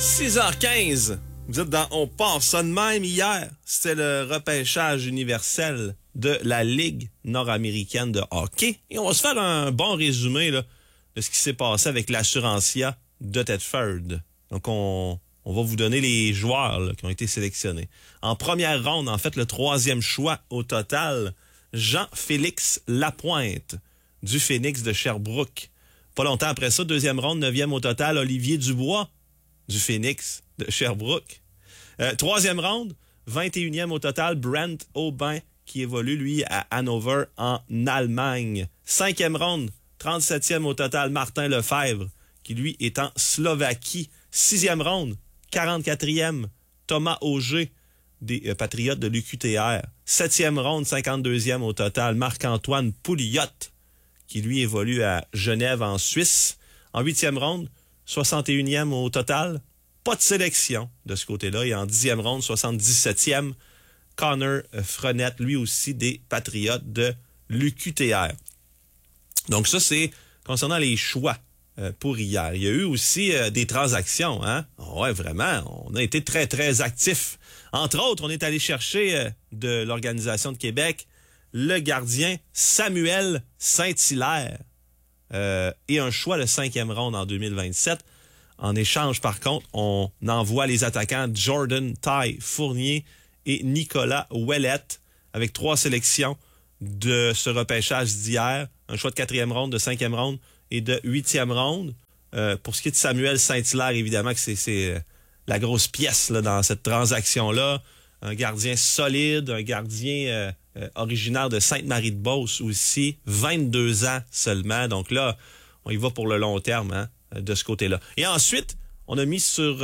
6h15. Vous êtes dans On part ça de même. Hier, c'était le repêchage universel de la Ligue nord-américaine de hockey. Et on va se faire un bon résumé là, de ce qui s'est passé avec l'Assurantia de Thetford. Donc, on va vous donner les joueurs là, qui ont été sélectionnés. En première ronde, en fait, le 3e choix au total, Jean-Félix Lapointe du Phoenix de Sherbrooke. Pas longtemps après ça, 2e ronde, 9e au total, Olivier Dubois du Phoenix de Sherbrooke. 3e ronde, 21e au total, Brent Aubin qui évolue, lui, à Hanover en Allemagne. 5e ronde, 37e au total, Martin Lefebvre qui, lui, est en Slovaquie. 6e ronde, 44e, Thomas Auger des Patriotes de l'UQTR. 7e ronde, 52e au total, Marc-Antoine Pouliot qui, lui, évolue à Genève en Suisse. En 8e ronde, 61e au total. Pas de sélection de ce côté-là. Et en 10e ronde, 77e, Connor Frenette, lui aussi des Patriotes de l'UQTR. Donc ça, c'est concernant les choix pour hier. Il y a eu aussi des transactions. Hein? Ouais, vraiment, on a été très, très actifs. Entre autres, on est allé chercher de l'Organisation de Québec le gardien Samuel Saint-Hilaire et un choix de 5e ronde en 2027. En échange, par contre, on envoie les attaquants Jordan Ty Fournier et Nicolas Ouellette avec 3 sélections de ce repêchage d'hier. Un choix de 4e ronde, de 5e ronde et de 8e ronde. Pour ce qui est de Samuel Saint-Hilaire, évidemment que c'est la grosse pièce là, dans cette transaction-là. Un gardien solide, un gardien originaire de Sainte-Marie-de-Beauce aussi. 22 ans seulement. Donc là, on y va pour le long terme, hein, de ce côté-là. Et ensuite, on a mis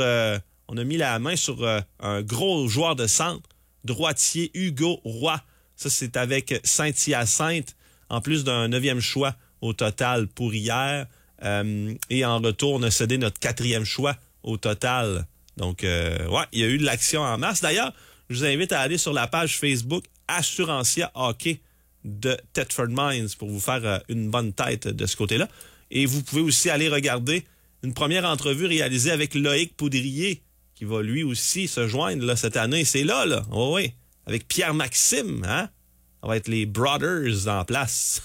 la main sur un gros joueur de centre, droitier Hugo Roy. Ça, c'est avec Saint-Hyacinthe, en plus d'un 9e choix au total pour hier. Et en retour, on a cédé notre 4e choix au total. Donc, ouais, il y a eu de l'action en masse. D'ailleurs, je vous invite à aller sur la page Facebook Assurantia Hockey de Thetford Mines pour vous faire une bonne tête de ce côté-là. Et vous pouvez aussi aller regarder une première entrevue réalisée avec Loïc Poudrier, qui va lui aussi se joindre là, cette année. C'est là. Oh, oui. Avec Pierre-Maxime, hein? Ça va être les Brothers en place.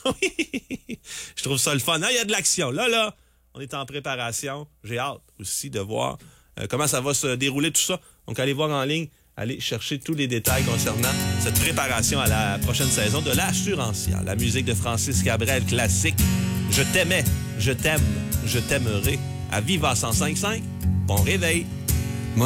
Je trouve ça le fun. Il y a de l'action. Là, on est en préparation. J'ai hâte aussi de voir comment ça va se dérouler tout ça. Donc, allez voir en ligne, allez chercher tous les détails concernant cette préparation à la prochaine saison de l'Assurantia. La musique de Francis Cabrel, classique. Je t'aimais, je t'aime, je t'aimerai. À Viva 105.5. Bon réveil.